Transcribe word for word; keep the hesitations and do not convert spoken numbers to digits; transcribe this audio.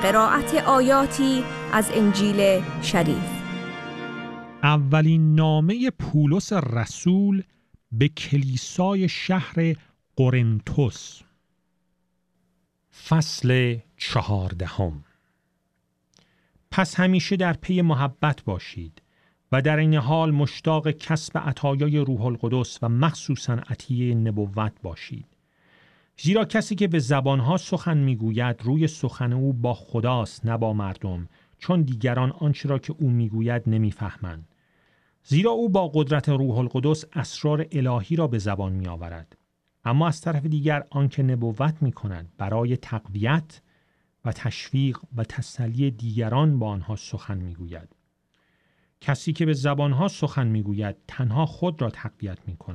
قرائت آیاتی از انجیل شریف. اولین نامه پولس رسول به کلیسای شهر قرنتس. فصل چهاردهم. پس همیشه در پی محبت باشید و در این حال مشتاق کسب عطایای روح القدس و مخصوصاً عطیه نبوت باشید. زیرا کسی که به زبانها سخن میگوید روی سخن او با خداست نه با مردم، چون دیگران آنچه را که او میگوید نمیفهمند. زیرا او با قدرت روح القدس اسرار الهی را به زبان می آورد. اما از طرف دیگر آنکه نبوت می کند برای تقویت و تشویق و تسلی دیگران با آنها سخن می گوید. کسی که به زبانها سخن می گوید تنها خود را تقویت می کند.